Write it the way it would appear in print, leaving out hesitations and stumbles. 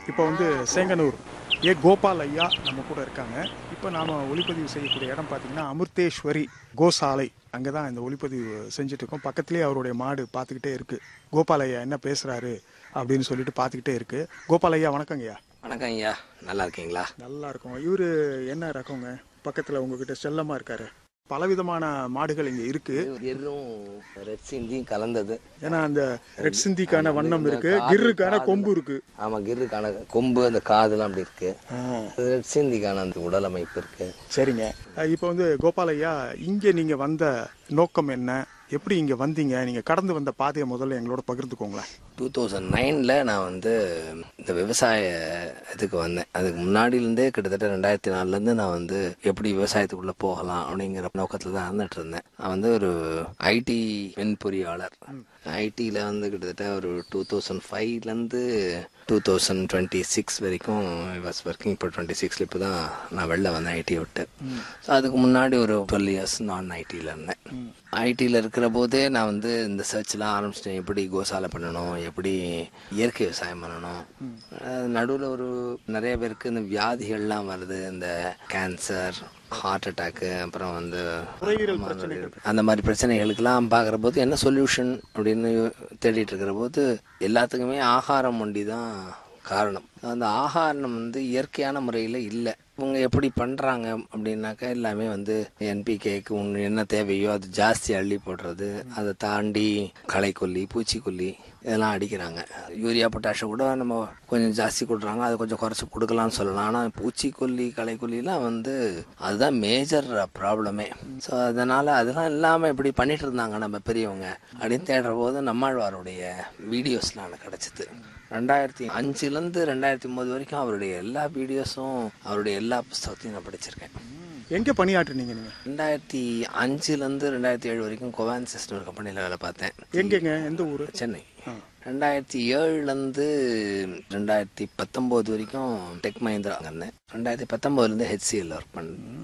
இப்போ வந்து சேங்கனூர் கோபால் ஐயா நம்ம கூட இருக்காங்க. இப்போ நாம் ஒளிப்பதிவு செய்யக்கூடிய இடம் பார்த்தீங்கன்னா அமிர்தேஸ்வரி கோசாலை. அங்கே தான் இந்த ஒளிப்பதிவு செஞ்சுட்டு இருக்கோம். பக்கத்துலேயே அவருடைய மாடு பார்த்துக்கிட்டே இருக்கு. கோபால் ஐயா என்ன பேசுகிறாரு அப்படின்னு சொல்லிட்டு பார்த்துக்கிட்டே இருக்கு. கோபால் ஐயா வணக்கங்க ஐயா. வணக்கம் ஐயா, நல்லா இருக்கீங்களா? நல்லா இருக்கும். இவர் என்ன ரகங்க? பக்கத்தில் உங்ககிட்ட செல்லமாக இருக்காரு. பலவிதமான மாடுகள் இங்கே இருக்கு. கிர்ரும் ரெட் சிந்தியும் கலந்தது. ஏன்னா அந்த ரெட் சிந்திக்கான வண்ணம் இருக்கு, கிர்ருக்கான கொம்பு இருக்கு. ஆமா, கிர்ருக்கான கொம்பு, அந்த காதெல்லாம் அப்படி இருக்கு. ரெட் சிந்திக்கான அந்த உடல் அமைப்பு இருக்கு. சரிங்க. இப்போ வந்து கோபால் ஐயா, இங்கே நீங்க வந்த நோக்கம் என்ன? எப்படி இங்கே வந்தீங்க? நீங்கள் கடந்து வந்த பாதையை முதல்ல எங்களோட பகிர்ந்துக்கோங்களேன். 2009 நான் வந்து இந்த விவசாய இதுக்கு வந்தேன். அதுக்கு முன்னாடியிலேருந்தே கிட்டத்தட்ட 2004 நான் வந்து எப்படி விவசாயத்துக்குள்ளே போகலாம் அப்படிங்கிற நோக்கத்தில் தான் இருந்துட்டு இருந்தேன். நான் வந்து ஒரு ஐடி மென்பொறியாளர். ஐடியில் வந்து கிட்டத்தட்ட ஒரு 2005 2026 வரைக்கும் வாஸ் ஒர்க்கிங். இப்போ 26 இப்போ தான் நான் வெளில வந்தேன் ஐடியை விட்டு. ஸோ அதுக்கு முன்னாடி ஒரு 12 இயர்ஸ் நான் ஐடியில் இருந்தேன். ஐடியில் இருக்கிற போதே நான் வந்து இந்த சர்ச்லாம் ஆரம்பிச்சிட்டேன். எப்படி கோசாலை பண்ணணும், எப்படி இயற்கை விவசாயம் பண்ணணும். நடுவில் ஒரு நிறைய பேருக்கு இந்த வியாதிகள்லாம் வருது, இந்த கேன்சர், ஹார்ட் அட்டாக்கு, அப்புறம் வந்து அந்த மாதிரி பிரச்சனைகளுக்கெல்லாம் பார்க்குற போது என்ன சொல்யூஷன் அப்படின்னு தேடிட்டு இருக்கிற போது எல்லாத்துக்குமே ஆகாரம் ஒண்டி தான் காரணம். அந்த ஆகாரம் வந்து இயற்கையான முறையில் இல்லை. இவங்க எப்படி பண்ணுறாங்க அப்படின்னாக்கா எல்லாமே வந்து என்பிகேக்கு ஒன்று என்ன தேவையோ அது ஜாஸ்தி அள்ளி போடுறது, அதை தாண்டி களைக்கொல்லி, பூச்சிக்கொல்லி இதெல்லாம் அடிக்கிறாங்க. யூரியா பொட்டாஷம் கூட நம்ம கொஞ்சம் ஜாஸ்தி கொடுக்குறாங்க, அதை கொஞ்சம் குறைச்சி கொடுக்கலாம்னு சொல்லலாம். ஆனால் பூச்சிக்கொல்லி, களைக்கொல்லிலாம் வந்து அதுதான் மேஜர் ப்ராப்ளமே. ஸோ அதனால் அதெல்லாம் இல்லாமல் இப்படி பண்ணிட்டு இருந்தாங்க நம்ம பெரியவங்க அப்படின்னு தேடுற போது நம்மாழ்வாருடைய வீடியோஸ்லாம் எனக்கு கிடச்சிது. 2005 2009 வரைக்கும் அவருடைய எல்லா வீடியோஸும், அவருடைய எல்லா புஸ்தகத்தையும் நான் படிச்சிருக்கேன். எங்கே பணியாற்றுனீங்க நீங்கள்? 2005 2007 வரைக்கும் கோவான்சிஸ்ட் ஒரு கம்பெனியில் வேலை பார்த்தேன். எங்கெங்க? எந்த ஊர்? சென்னை. 2007 2019 வரைக்கும் டெக் மஹிந்திரா இருந்தேன். 2019 HCL ஒர்க் பண்ணேன்.